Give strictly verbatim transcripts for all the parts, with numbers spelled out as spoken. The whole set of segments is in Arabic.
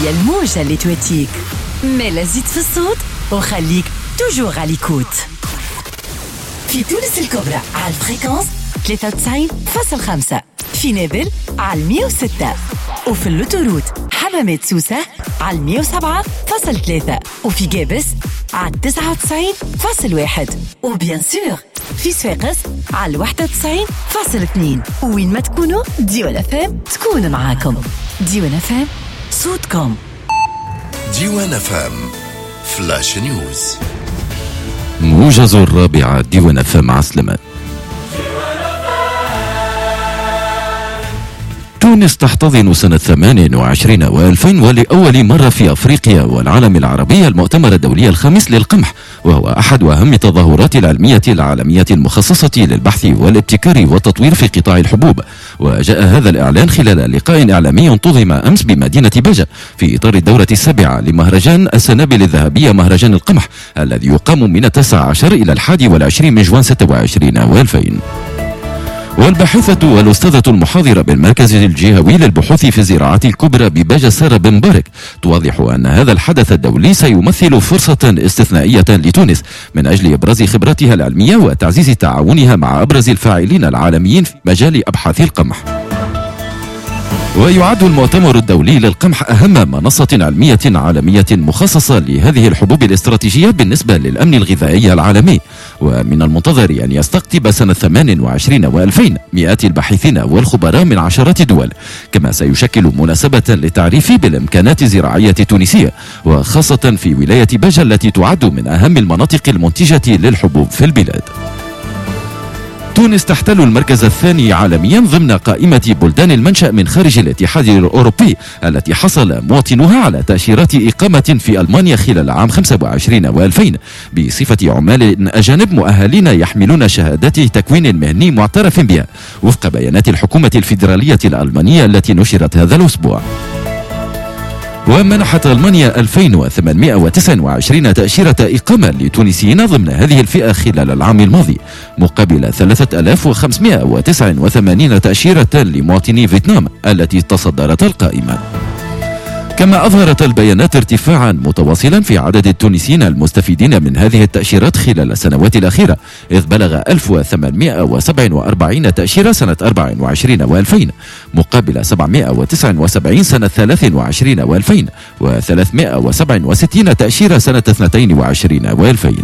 هي الموجة اللي تواتيك، مالا زيد في الصوت وخليك توجور على ليكوت. في تونس الكبرى على الفريكونس ثلاثة وتسعين فاصلة خمسة، في نابل على مية وستة، وفي اللوتوروت حمامات سوسة على مية وسبعة فاصلة ثلاثة، وفي جابس على تسعة وتسعين فاصلة واحد، وبيان سور في صفاقس على واحد وتسعين فاصلة اثنين. وين ما تكونوا ديوان اف ام تكون معاكم. ديوان اف ام صوتكم. ديوان اف ام فلاش نيوز. موجز الرابعة ديوان اف ام عسلمة. تونس تحتضن سنة ثمانية وعشرين وألفين ولأول مرة في أفريقيا والعالم العربي المؤتمر الدولي الخامس للقمح، وهو أحد أهم التظاهرات العلمية العالمية المخصصة للبحث والابتكار والتطوير في قطاع الحبوب. وجاء هذا الإعلان خلال لقاء إعلامي انتظم أمس بمدينة بجة في إطار الدورة السابعة لمهرجان السنابل الذهبية مهرجان القمح، الذي يقام من التاسع عشر إلى الحادي والعشرين من جوان ستة وعشرين وألفين. والباحثة والأستاذة المحاضرة بالمركز الجهوي للبحوث في الزراعة الكبرى بباجة سارة بن مبارك توضح أن هذا الحدث الدولي سيمثل فرصة استثنائية لتونس من أجل إبراز خبراتها العلمية وتعزيز تعاونها مع أبرز الفاعلين العالميين في مجال أبحاث القمح. ويعد المؤتمر الدولي للقمح أهم منصة علمية عالمية مخصصة لهذه الحبوب الاستراتيجية بالنسبة للأمن الغذائي العالمي، ومن المنتظر أن يستقطب سنة ثمانية وعشرين وألفين مئات الباحثين والخبراء من عشرات الدول، كما سيشكل مناسبة للتعريف بالإمكانات الزراعية التونسية، وخاصة في ولاية باجة التي تعد من أهم المناطق المنتجة للحبوب في البلاد. تونس تحتل المركز الثاني عالميا ضمن قائمة بلدان المنشأ من خارج الاتحاد الأوروبي التي حصل مواطنوها على تأشيرات إقامة في ألمانيا خلال عام خمسة وعشرين وألفين بصفة عمال أجانب مؤهلين يحملون شهادات تكوين مهني معترف بها وفق بيانات الحكومة الفيدرالية الألمانية التي نشرت هذا الأسبوع. ومنحت ألمانيا ألفين وثمانمئة وتسعة وعشرين تأشيرة إقامة لتونسيين ضمن هذه الفئة خلال العام الماضي، مقابل ثلاثة آلاف وخمسمئة وتسعة وثمانين تأشيرة لمواطني فيتنام التي تصدرت القائمة. كما أظهرت البيانات ارتفاعا متواصلا في عدد التونسيين المستفيدين من هذه التأشيرات خلال السنوات الأخيرة، إذ بلغ ألف وثمانمئة وسبعة وأربعين تأشيرة سنة أربعة وعشرين وألفين، مقابل سبعمئة وتسعة وسبعين سنة ثلاثة وعشرين وألفين، وثلاثمئة وسبعة وستين تأشيرة سنة اثنين وعشرين وألفين.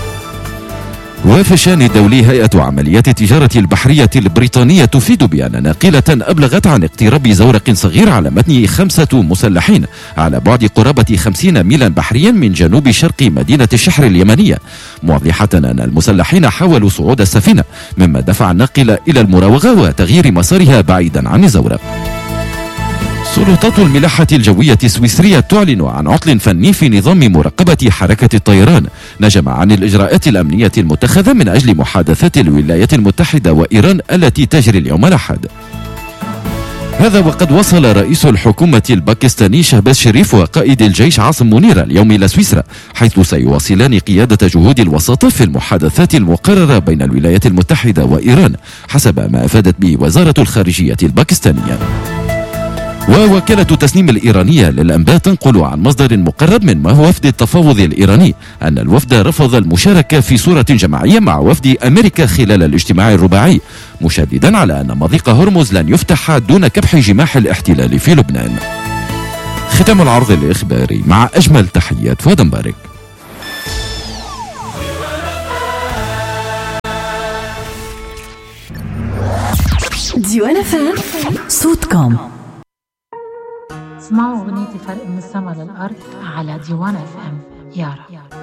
وفي الشأن الدولي، هيئة عمليات التجارة البحرية البريطانية تفيد بأن ناقلة أبلغت عن اقتراب زورق صغير على متن خمسة مسلحين على بعد قرابة خمسين ميلا بحريا من جنوب شرق مدينة الشحر اليمنية، موضحة أن المسلحين حاولوا صعود السفينة، مما دفع الناقلة إلى المراوغة وتغيير مسارها بعيدا عن الزورق. سلطات الملاحة الجوية السويسرية تعلن عن عطل فني في نظام مراقبة حركة الطيران نجم عن الإجراءات الأمنية المتخذة من أجل محادثات الولايات المتحدة وإيران التي تجري اليوم الأحد. هذا وقد وصل رئيس الحكومة الباكستاني شهباز شريف وقائد الجيش عاصم منير اليوم إلى سويسرا، حيث سيواصلان قيادة جهود الوساطة في المحادثات المقررة بين الولايات المتحدة وإيران حسب ما أفادت به وزارة الخارجية الباكستانية. ووكالة تسنيم الإيرانية للأنباء تنقل عن مصدر مقرب من ما هو وفد التفاوض الإيراني أن الوفد رفض المشاركة في صورة جماعية مع وفد أمريكا خلال الاجتماع الرباعي، مشددا على أن مضيق هرمز لن يفتح دون كبح جماح الاحتلال في لبنان. ختام العرض الإخباري مع أجمل تحيات فؤاد مبارك. ديوان اف ام صوتكم. اسمعوا أغنية فرق من السما للأرض على ديوان اف ام. يارا.